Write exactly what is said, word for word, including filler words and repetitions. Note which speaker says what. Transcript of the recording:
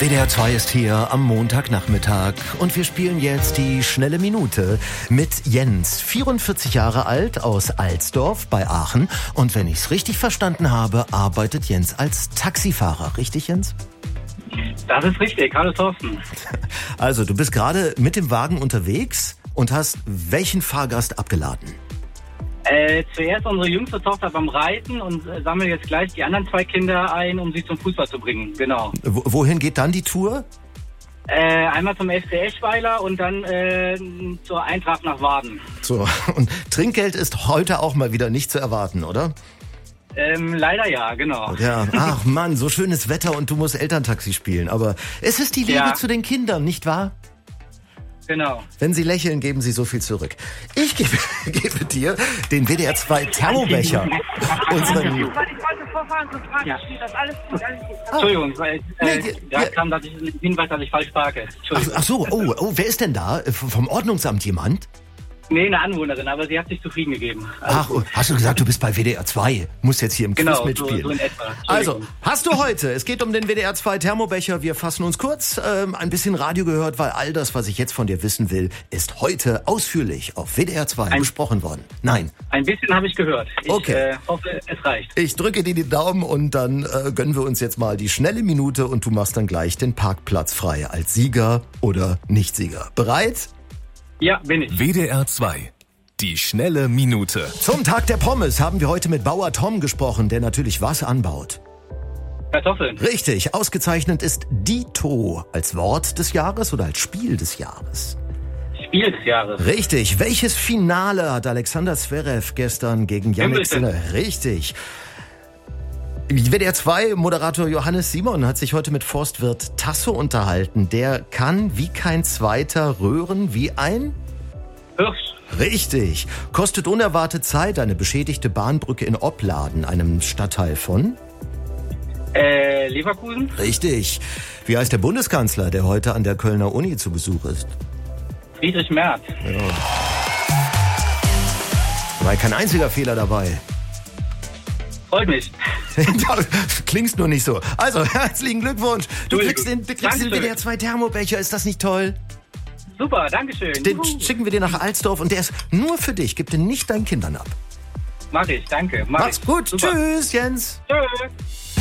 Speaker 1: W D R zwei ist hier am Montagnachmittag und wir spielen jetzt die schnelle Minute mit Jens, vierundvierzig Jahre alt, aus Alsdorf bei Aachen. Und wenn ich es richtig verstanden habe, arbeitet Jens als Taxifahrer. Richtig, Jens?
Speaker 2: Das ist richtig. Hallo Thorsten.
Speaker 1: Also, du bist gerade mit dem Wagen unterwegs und hast welchen Fahrgast abgeladen?
Speaker 2: Äh, zuerst unsere jüngste Tochter beim Reiten und äh, sammle jetzt gleich die anderen zwei Kinder ein, um sie zum Fußball zu bringen. Genau.
Speaker 1: W- wohin geht dann die Tour?
Speaker 2: Äh, einmal zum F C Eschweiler und dann äh, zur Eintracht nach Waden.
Speaker 1: So, und Trinkgeld ist heute auch mal wieder nicht zu erwarten, oder?
Speaker 2: Ähm, leider ja, genau.
Speaker 1: Ja, ach Mann, so schönes Wetter und du musst Elterntaxi spielen. Aber es ist die Liebe
Speaker 2: Ja.
Speaker 1: zu den Kindern, nicht wahr?
Speaker 2: Genau.
Speaker 1: Wenn sie lächeln, geben sie so viel zurück. Ich gebe, gebe dir den W D R zwei Thermobecher. Unseren,
Speaker 3: Ich wollte vorfahren, so fragen,
Speaker 2: Ja.
Speaker 3: das alles gut, alles gut.
Speaker 2: Entschuldigung, weil äh,
Speaker 1: Nee, wir-
Speaker 2: da
Speaker 1: wir-
Speaker 2: kam dass ich einen Hinweis, dass ich falsch parke.
Speaker 1: ach,
Speaker 2: Entschuldigung.
Speaker 1: ach so, oh, oh, wer ist denn da? Äh, Vom Ordnungsamt jemand?
Speaker 2: Nee, eine Anwohnerin, aber sie hat sich zufrieden gegeben. Also,
Speaker 1: Ach, oh, hast du gesagt, du bist bei W D R zwei? Musst jetzt hier im Quiz
Speaker 2: genau, so,
Speaker 1: mitspielen.
Speaker 2: so in etwa.
Speaker 1: Also,
Speaker 2: Entschuldigung.
Speaker 1: hast du heute, es geht um den W D R zwei Thermobecher, wir fassen uns kurz, ähm, ein bisschen Radio gehört, weil all das, was ich jetzt von dir wissen will, ist heute ausführlich auf W D R zwei
Speaker 2: Ein-
Speaker 1: besprochen worden. Nein,
Speaker 2: Ein bisschen habe ich gehört. Ich
Speaker 1: Okay.
Speaker 2: äh, hoffe, es reicht.
Speaker 1: ich drücke dir die Daumen und dann äh, gönnen wir uns jetzt mal die schnelle Minute und du machst dann gleich den Parkplatz frei als Sieger oder Nicht-Sieger. Bereit?
Speaker 2: Ja, bin ich.
Speaker 4: W D R zwei. Die schnelle Minute.
Speaker 1: Zum Tag der Pommes haben wir heute mit Bauer Tom gesprochen, der natürlich was anbaut.
Speaker 2: Kartoffeln.
Speaker 1: Richtig, ausgezeichnet ist Dito als Wort des Jahres oder als Spiel des Jahres.
Speaker 2: Spiel des Jahres.
Speaker 1: Richtig, welches Finale hat Alexander Zverev gestern gegen Yannick
Speaker 2: Wimbledon.
Speaker 1: Sinner? Richtig. W D R zwei Moderator Johannes Simon hat sich heute mit Forstwirt Tasso unterhalten. Der kann wie kein zweiter röhren wie ein...
Speaker 2: Hirsch.
Speaker 1: Richtig. Kostet unerwartet Zeit eine beschädigte Bahnbrücke in Opladen, einem Stadtteil von...
Speaker 2: Äh, Leverkusen.
Speaker 1: Richtig. Wie heißt der Bundeskanzler, der heute an der Kölner Uni zu Besuch ist?
Speaker 2: Friedrich Merz.
Speaker 1: War kein einziger Fehler dabei.
Speaker 2: Freut mich.
Speaker 1: Klingst nur nicht so. Also, herzlichen Glückwunsch. Du
Speaker 2: Entschuldigung.
Speaker 1: kriegst den, du kriegst den
Speaker 2: Dankeschön.
Speaker 1: W D R zwei Thermobecher. Ist das nicht toll?
Speaker 2: Super, dankeschön.
Speaker 1: Den
Speaker 2: Juhu.
Speaker 1: schicken wir dir nach Alsdorf und der ist nur für dich. Gib den nicht deinen Kindern ab.
Speaker 2: Mach ich, danke. Mach
Speaker 1: Mach's
Speaker 2: ich.
Speaker 1: gut.
Speaker 2: Super.
Speaker 1: Tschüss, Jens.
Speaker 2: Tschüss.